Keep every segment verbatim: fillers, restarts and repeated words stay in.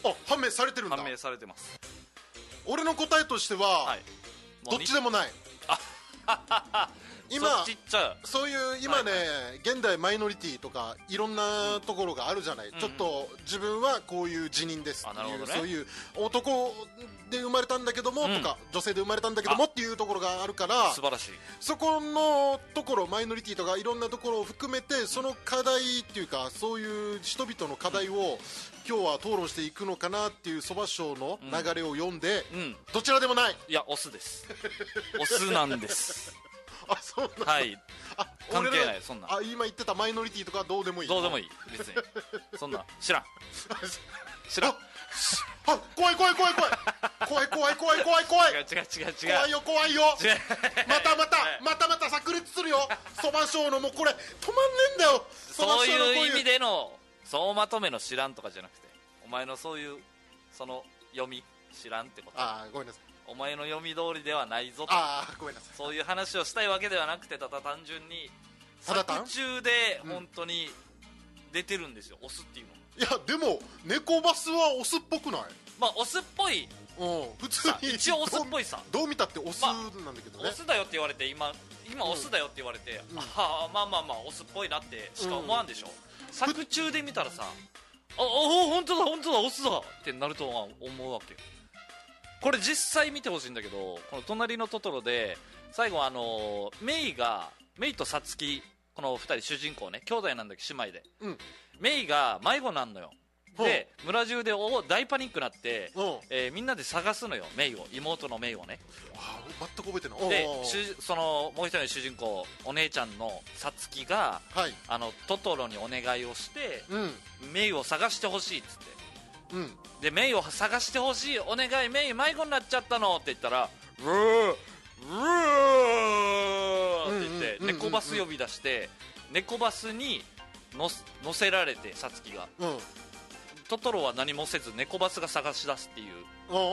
あ、判明されてるんだ。 判明されてます。 俺の答えとしては、はい、どっちでもない。今そっちっちゃう。そういう今ね、はいはい、現代マイノリティとかいろんなところがあるじゃない、うん、ちょっと自分はこういう自認ですっていう、ね、そういう男で生まれたんだけども、うん、とか女性で生まれたんだけどもっていうところがあるから、 素晴らしい。 そこのところマイノリティとかいろんなところを含めて、その課題っていうかそういう人々の課題を、うん、今日は討論していくのかなっていうそば賞の流れを読んで、うんうん、どちらでもない。 いや、オスです。オスなんですあ、そうなんだ。 はい。あ、関係ない。そんな。 あ、今言ってたマイノリティとかどうでもいい。 どうでもいい。別に。そんな知らん。知らん。 あ、怖い怖い怖い怖い。怖い怖い怖い怖い怖い。 違う違う違う違う。 怖いよ怖いよ。またまたまたまた炸裂するよ。そば賞のもうこれ止まんねえんだよ。 そういう意味での総まとめの知らんとかじゃなくて、お前のそういうその読み知らんってこと。 ああ、ごめんなさい。 お前の読み通りではないぞと。 ああ、ごめんなさい。 そういう話をしたいわけではなくて、ただ単純に作中で本当に出てるんですよ、うん、オスっていうの。 いやでも猫バスはオスっぽくない？ まあオスっぽい。 うん、普通に一応オスっぽいさ。 どう見たってオスなんだけどね、まあ、 オスだよって言われて今今オスだよって言われて、うん、あまあまあまあオスっぽいなってしか思わんでしょ、うん、作中で見たらさ、ああ本当だ本当だオスだってなるとは思うわけよ。これ実際見てほしいんだけど、この隣のトトロで最後あのメイがメイとサツキ、このふたり主人公ね、兄弟なんだけど姉妹で、うん、メイが迷子なんのよ。で村中でお大パニックになって、えー、みんなで探すのよ、メイを、妹のメイをね。 あ全く覚えてない。 でそのもう一人の主人公お姉ちゃんのサツキが、はい、あのトトロにお願いをして、うん、メイを探してほしいっつって、うん、でメイを探してほしい、お願いメイ迷子になっちゃったのって言ったら、うーうーって言って猫バス呼び出して、猫バスに乗せられてサツキが、うん、トトロは何もせず猫バスが探し出すっていう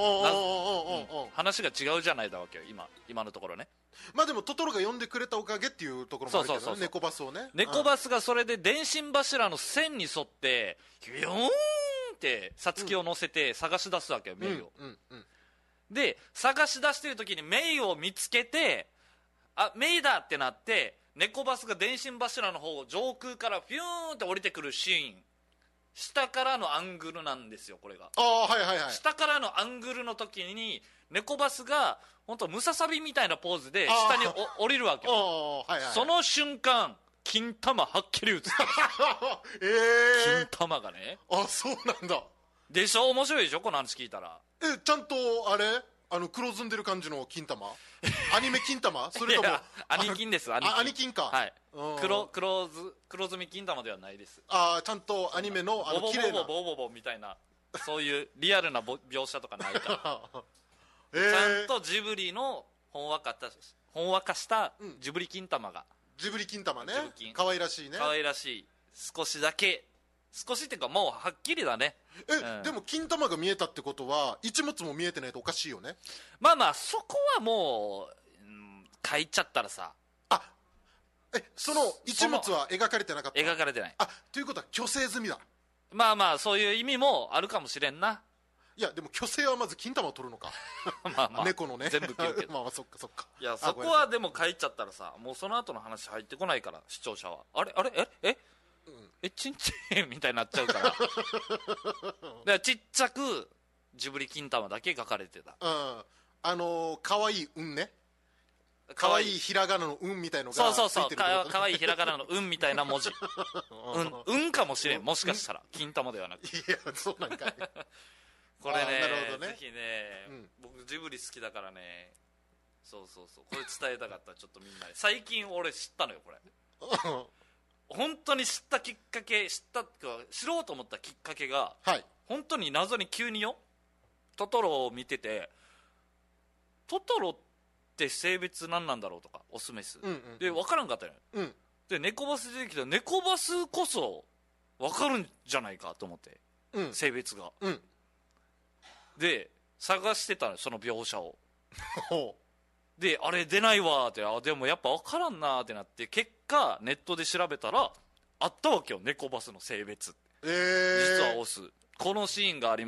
話が違うじゃないだわけよ、今今のところね。 まあでもトトロが呼んでくれたおかげっていうところもあるけどね、猫バスをね。 猫バスがそれで電信柱の線に沿ってヒュヨーンってサツキを乗せて探し出すわけよ、うん、メイを、うんうんうん、で探し出してる時にメイを見つけて、あメイだってなって猫バスが電信柱の方を上空からフューンって降りてくるシーン、下からのアングルなんですよこれが。 あ、はいはいはい、 下からのアングルの時に猫バスが本当ムササビみたいなポーズで下に降りるわけよ、はいはいはい、その瞬間金玉はっきり映ってるえー、金玉がね。 あ、そうなんだ。 でしょ、面白いでしょこの話聞いたら。 え、ちゃんとあれあの黒ずんでる感じの金玉アニメ金玉それともアニ金です。 アニ金、アニ金か、 はい、黒黒ず黒ずみ金玉ではないです。 あ、ちゃんとアニメのあの綺麗なボボボボボボボみたいなそういうリアルな描写とかないからえー、ちゃんとジブリのほんわかったほんわかしたジブリ金玉が、 うん、ジブリ金玉ね、可愛らしいね、 可愛らしい、少しだけ、少しっていうかもうはっきりだね。 え、うん、でも金玉が見えたってことは一物も見えてないとおかしいよね。 まあまあそこはもう、うん、書いちゃったらさ。 あ、え、その一物は描かれてなかった？ 描かれてない。 あ、ということは虚勢済みだ。 まあまあそういう意味もあるかもしれんな。 いやでも虚勢はまず金玉を取るのかまあまあ猫のね全部切るけどまあまあそっかそっか。 いやそこはでも書いちゃったらさ、もうその後の話入ってこないから、視聴者はあれあれええうん、えちんちんみたいになっちゃうからだからちっちゃくジブリ金玉だけ書かれてた、 うん、あのー、かわいい運ね、かわいいひらがなの運みたいのがついてる。 そうそうそう、か, かわいいひらがなの運みたいな文字運、運かもしれん、もしかしたら金玉ではなくて。 いやそうなんかいこれね、 なるほどね、 ぜひね、うん、僕ジブリ好きだからね、そうそうそう、これ伝えたかったちょっとみんなに。最近俺知ったのよこれ本当に知ったきっかけ、知ったか知ろうと思ったきっかけが、はい、本当に謎に急によ、トトロを見てて、トトロって性別何なんだろうとか、オスメス、うんうんうん、で分からんかったのよ、うん、で猫バス出てきたら猫バスこそ分かるんじゃないかと思って、うん、性別が、うん、で探してたのその描写をであれ出ないわーって、あでもやっぱ分からんなーってなって、結果ネットで調べたらあったわけよ、猫バスの性別、えー、実はオス。このシーンがあり